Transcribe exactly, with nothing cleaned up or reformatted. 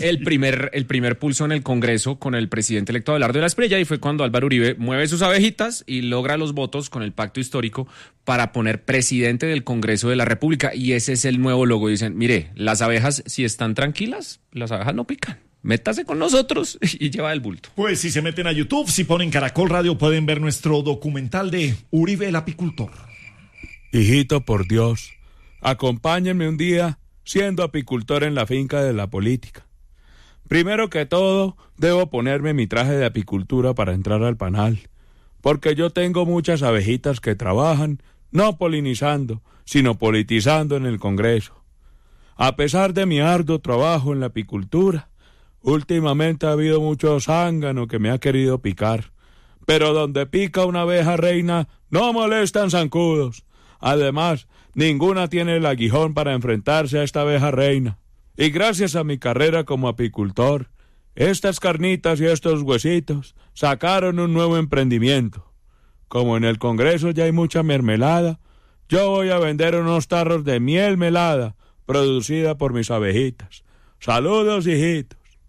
el primer, el primer pulso en el Congreso con el presidente electo Abelardo de la Espriella, y fue cuando Álvaro Uribe mueve sus abejitas y logra los votos con el pacto histórico para poner presidente del Congreso de la República, y ese es el nuevo logo. Dicen, mire, las abejas si están tranquilas, las abejas no pican. Métase con nosotros y lleva el bulto. Pues si se meten a YouTube, si ponen Caracol Radio, pueden ver nuestro documental de Uribe el apicultor. Hijito, por Dios, acompáñenme un día siendo apicultor en la finca de la política. Primero que todo, debo ponerme mi traje de apicultura para entrar al panal, porque yo tengo muchas abejitas que trabajan, no polinizando, sino politizando en el Congreso. A pesar de mi arduo trabajo en la apicultura, últimamente ha habido mucho zángano que me ha querido picar, pero donde pica una abeja reina no molestan zancudos. Además, ninguna tiene el aguijón para enfrentarse a esta abeja reina. Y gracias a mi carrera como apicultor, estas carnitas y estos huesitos sacaron un nuevo emprendimiento. Como en el Congreso ya hay mucha mermelada, yo voy a vender unos tarros de miel melada producida por mis abejitas. Saludos, hijitos.